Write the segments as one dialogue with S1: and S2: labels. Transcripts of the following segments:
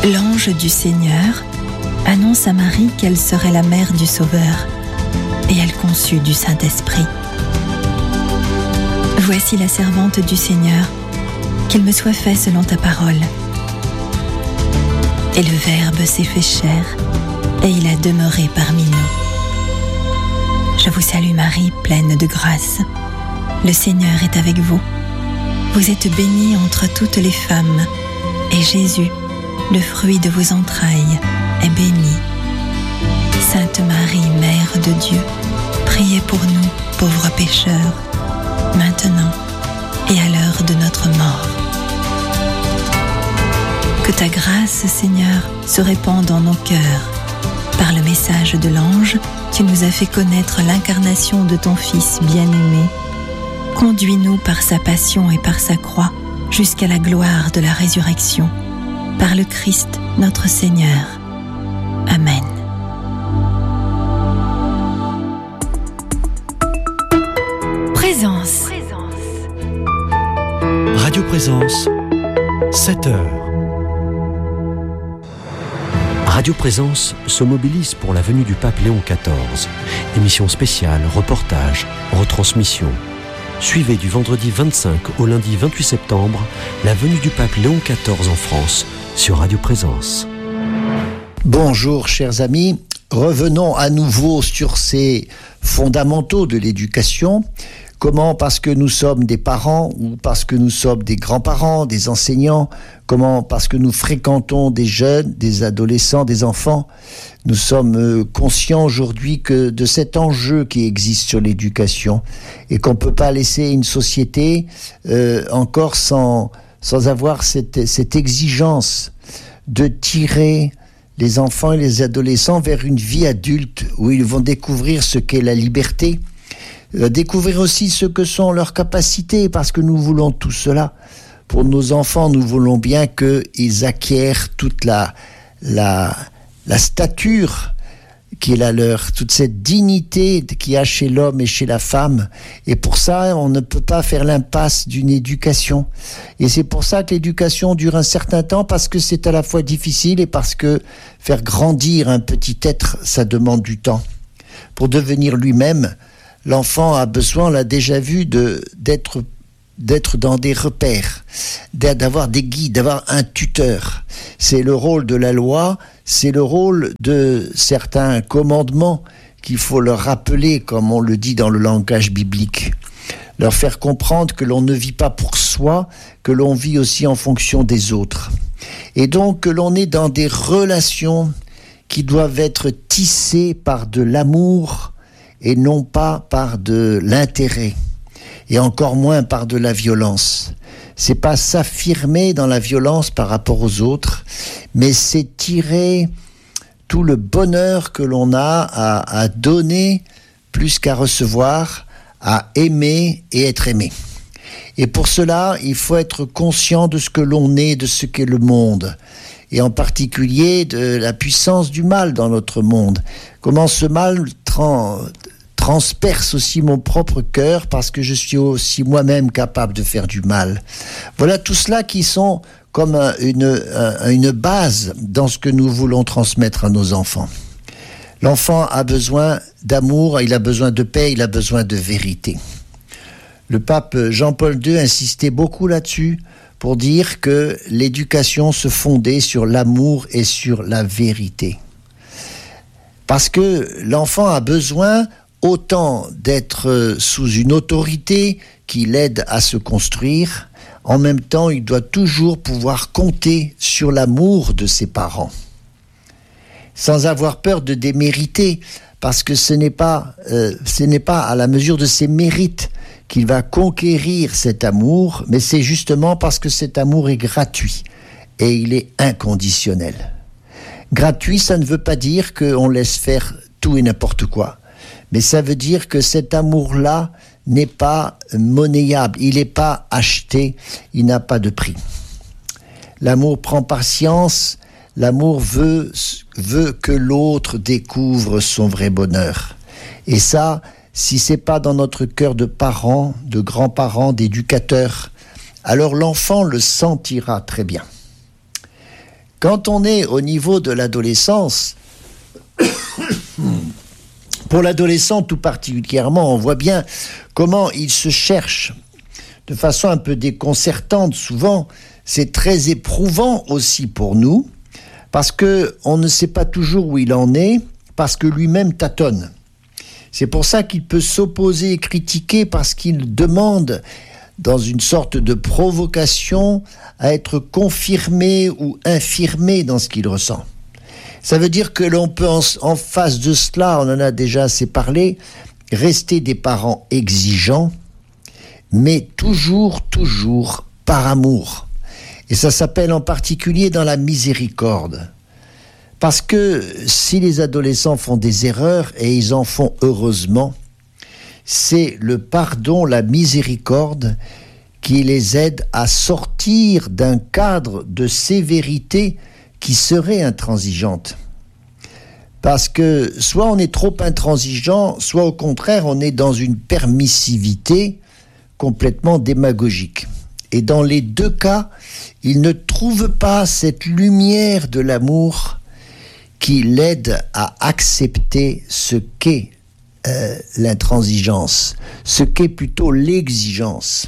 S1: L'ange du Seigneur annonce à Marie qu'elle serait la mère du Sauveur, et elle conçut du Saint-Esprit. Voici la servante du Seigneur, qu'il me soit fait selon ta parole. Et le Verbe s'est fait chair, et il a demeuré parmi nous. Je vous salue Marie, pleine de grâce. Le Seigneur est avec vous. Vous êtes bénie entre toutes les femmes, et Jésus, le fruit de vos entrailles, est béni. Sainte Marie, Mère de Dieu, priez pour nous, pauvres pécheurs, maintenant et à l'heure de notre mort. Que ta grâce, Seigneur, se répande dans nos cœurs. Par le message de l'ange, tu nous as fait connaître l'incarnation de ton Fils bien-aimé. Conduis-nous par sa passion et par sa croix jusqu'à la gloire de la résurrection. Par le Christ, notre Seigneur. Amen. Présence.
S2: Radio Présence, 7 heures. Radio Présence se mobilise pour la venue du pape Léon XIV. Émission spéciale, reportage, retransmission. Suivez du vendredi 25 au lundi 28 septembre la venue du pape Léon XIV en France sur Radio Présence.
S3: Bonjour chers amis, revenons à nouveau sur ces fondamentaux de l'éducation. Comment, parce que nous sommes des parents ou parce que nous sommes des grands-parents, des enseignants, comment, parce que nous fréquentons des jeunes, des adolescents, des enfants, nous sommes conscients aujourd'hui que de cet enjeu qui existe sur l'éducation et qu'on ne peut pas laisser une société encore sans avoir cette exigence de tirer les enfants et les adolescents vers une vie adulte où ils vont découvrir ce qu'est la liberté, découvrir aussi ce que sont leurs capacités, parce que nous voulons tout cela. Pour nos enfants, nous voulons bien qu'ils acquièrent toute la stature qui est la leur, toute cette dignité qu'il y a chez l'homme et chez la femme. Et pour ça, on ne peut pas faire l'impasse d'une éducation. Et c'est pour ça que l'éducation dure un certain temps, parce que c'est à la fois difficile et parce que faire grandir un petit être, ça demande du temps. Pour devenir lui-même, l'enfant a besoin, on l'a déjà vu, d'être dans des repères, d'avoir des guides, d'avoir un tuteur. C'est le rôle de la loi, c'est le rôle de certains commandements qu'il faut leur rappeler, comme on le dit dans le langage biblique. Leur faire comprendre que l'on ne vit pas pour soi, que l'on vit aussi en fonction des autres. Et donc que l'on est dans des relations qui doivent être tissées par de l'amour, et non pas par de l'intérêt, et encore moins par de la violence. C'est pas s'affirmer dans la violence par rapport aux autres, mais c'est tirer tout le bonheur que l'on a à donner plus qu'à recevoir, à aimer et être aimé. Et pour cela, il faut être conscient de ce que l'on est, de ce qu'est le monde, et en particulier de la puissance du mal dans notre monde. Comment ce mal transperce aussi mon propre cœur, parce que je suis aussi moi-même capable de faire du mal. Voilà tout cela qui sont comme une base dans ce que nous voulons transmettre à nos enfants. L'enfant a besoin d'amour, il a besoin de paix, il a besoin de vérité. Le pape Jean-Paul II insistait beaucoup là-dessus pour dire que l'éducation se fondait sur l'amour et sur la vérité. Parce que l'enfant a besoin autant d'être sous une autorité qui l'aide à se construire, en même temps, il doit toujours pouvoir compter sur l'amour de ses parents, sans avoir peur de démériter, parce que ce n'est pas à la mesure de ses mérites qu'il va conquérir cet amour, mais c'est justement parce que cet amour est gratuit et il est inconditionnel. Gratuit, ça ne veut pas dire qu'on laisse faire tout et n'importe quoi. Mais ça veut dire que cet amour-là n'est pas monnayable, il n'est pas acheté, il n'a pas de prix. L'amour prend patience, l'amour veut que l'autre découvre son vrai bonheur. Et ça, si ce n'est pas dans notre cœur de parents, de grands-parents, d'éducateurs, alors l'enfant le sentira très bien. Quand on est au niveau de l'adolescence, pour l'adolescent tout particulièrement, on voit bien comment il se cherche de façon un peu déconcertante. Souvent, c'est très éprouvant aussi pour nous, parce qu'on ne sait pas toujours où il en est, parce que lui-même tâtonne. C'est pour ça qu'il peut s'opposer et critiquer, parce qu'il demande, dans une sorte de provocation, à être confirmé ou infirmé dans ce qu'il ressent. Ça veut dire que l'on peut, en face de cela, on en a déjà assez parlé, rester des parents exigeants, mais toujours par amour. Et ça s'appelle en particulier dans la miséricorde. Parce que si les adolescents font des erreurs, et ils en font heureusement, c'est le pardon, la miséricorde, qui les aide à sortir d'un cadre de sévérité qui serait intransigeante. Parce que soit on est trop intransigeant, soit au contraire on est dans une permissivité complètement démagogique. Et dans les deux cas, ils ne trouvent pas cette lumière de l'amour qui l'aide à accepter ce qu'est l'intransigeance, ce qu'est plutôt l'exigence.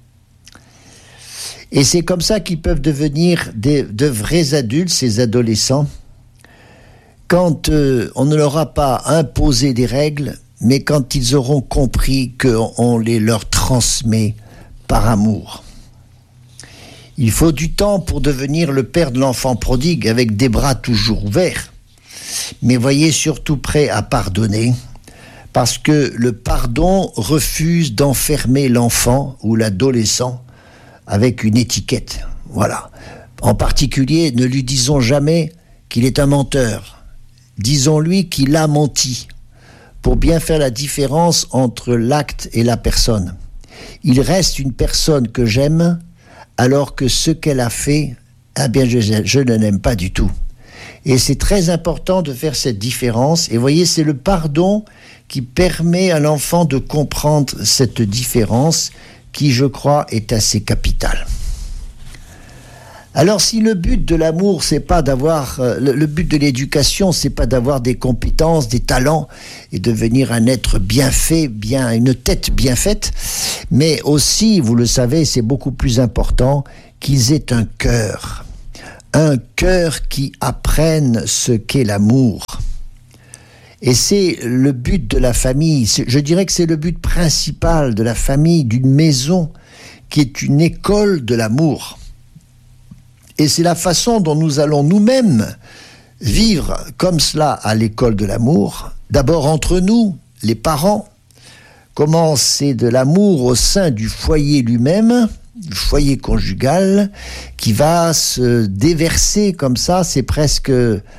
S3: Et c'est comme ça qu'ils peuvent devenir de vrais adultes, ces adolescents, quand on ne leur a pas imposé des règles, mais quand ils auront compris qu'on les leur transmet par amour. Il faut du temps pour devenir le père de l'enfant prodigue, avec des bras toujours ouverts. Mais voyez, surtout prêt à pardonner, parce que le pardon refuse d'enfermer l'enfant ou l'adolescent avec une étiquette. Voilà. En particulier, ne lui disons jamais qu'il est un menteur. Disons-lui qu'il a menti, pour bien faire la différence entre l'acte et la personne. Il reste une personne que j'aime, alors que ce qu'elle a fait, eh bien, je ne l'aime pas du tout. Et c'est très important de faire cette différence. Et voyez, c'est le pardon qui permet à l'enfant de comprendre cette différence qui, je crois, est assez capitale. Alors, si le but de l'amour, c'est pas d'avoir... le but de l'éducation, c'est pas d'avoir des compétences, des talents, et devenir un être bien fait, une tête bien faite, mais aussi, vous le savez, c'est beaucoup plus important qu'ils aient un cœur qui apprenne ce qu'est l'amour. Et c'est le but de la famille, je dirais que c'est le but principal de la famille, d'une maison, qui est une école de l'amour. Et c'est la façon dont nous allons nous-mêmes vivre comme cela à l'école de l'amour. D'abord entre nous, les parents, comment c'est de l'amour au sein du foyer lui-même, du foyer conjugal, qui va se déverser comme ça, c'est presque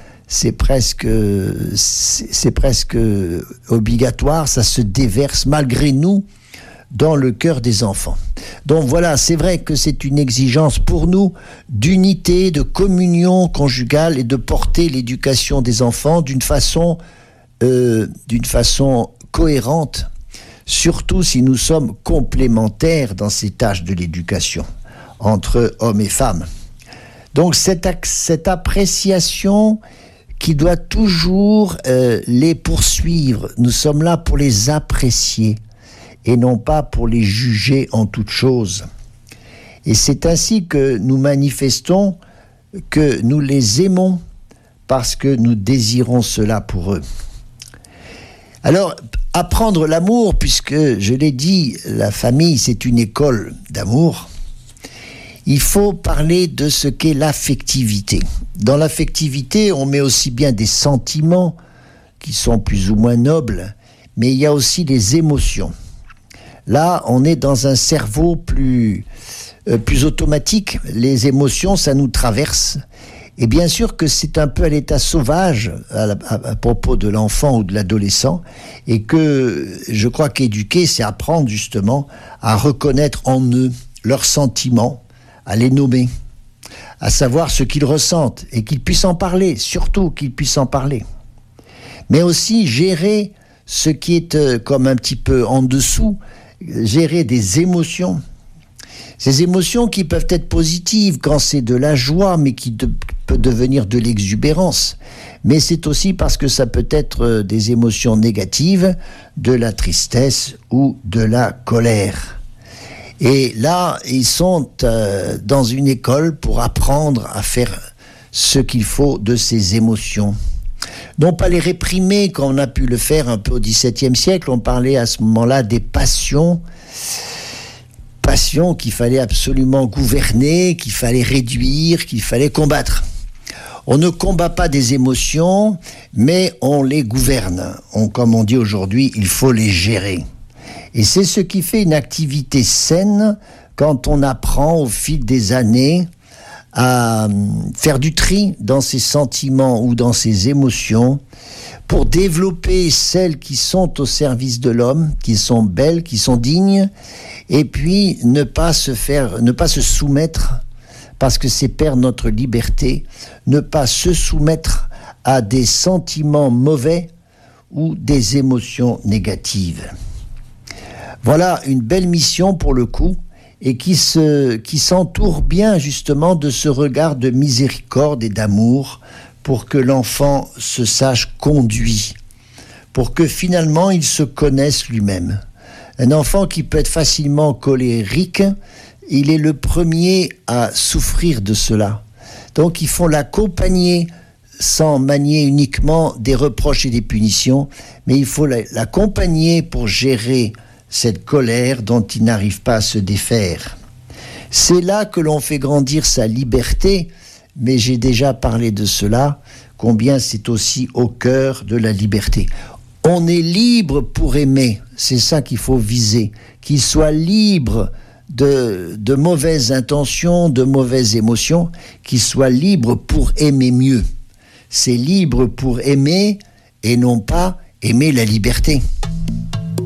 S3: obligatoire, ça se déverse malgré nous dans le cœur des enfants. Donc voilà, c'est vrai que c'est une exigence pour nous d'unité, de communion conjugale et de porter l'éducation des enfants d'une façon cohérente, surtout si nous sommes complémentaires dans ces tâches de l'éducation entre hommes et femmes. Donc cette appréciation qui doit toujours les poursuivre, nous sommes là pour les apprécier et non pas pour les juger en toute chose. Et c'est ainsi que nous manifestons que nous les aimons parce que nous désirons cela pour eux. Alors, apprendre l'amour, puisque je l'ai dit, la famille c'est une école d'amour, il faut parler de ce qu'est l'affectivité. Dans l'affectivité, on met aussi bien des sentiments qui sont plus ou moins nobles, mais il y a aussi des émotions. Là, on est dans un cerveau plus automatique. Les émotions, ça nous traverse. Et bien sûr que c'est un peu à l'état sauvage à propos de l'enfant ou de l'adolescent, et que je crois qu'éduquer, c'est apprendre justement à reconnaître en eux leurs sentiments, à les nommer, à savoir ce qu'ils ressentent, et qu'ils puissent en parler, surtout qu'ils puissent en parler. Mais aussi gérer ce qui est comme un petit peu en dessous, gérer des émotions. Ces émotions qui peuvent être positives quand c'est de la joie, mais qui peut devenir de l'exubérance. Mais c'est aussi parce que ça peut être des émotions négatives, de la tristesse ou de la colère. Et là, ils sont dans une école pour apprendre à faire ce qu'il faut de ces émotions. Non pas les réprimer comme on a pu le faire un peu au XVIIe siècle. On parlait à ce moment-là des passions qu'il fallait absolument gouverner, qu'il fallait réduire, qu'il fallait combattre. On ne combat pas des émotions, mais on les gouverne. Comme on dit aujourd'hui, il faut les gérer. Et c'est ce qui fait une activité saine quand on apprend au fil des années à faire du tri dans ses sentiments ou dans ses émotions pour développer celles qui sont au service de l'homme, qui sont belles, qui sont dignes, et puis ne pas se soumettre, parce que c'est perdre notre liberté, ne pas se soumettre à des sentiments mauvais ou des émotions négatives. Voilà une belle mission pour le coup, et qui s'entoure bien justement de ce regard de miséricorde et d'amour pour que l'enfant se sache conduit, pour que finalement il se connaisse lui-même. Un enfant qui peut être facilement colérique, il est le premier à souffrir de cela. Donc il faut l'accompagner sans manier uniquement des reproches et des punitions, mais il faut l'accompagner pour gérer cette colère dont il n'arrive pas à se défaire. C'est là que l'on fait grandir sa liberté, mais j'ai déjà parlé de cela, combien c'est aussi au cœur de la liberté. On est libre pour aimer, c'est ça qu'il faut viser, qu'il soit libre de mauvaises intentions, de mauvaises émotions, qu'il soit libre pour aimer mieux. C'est libre pour aimer et non pas aimer la liberté.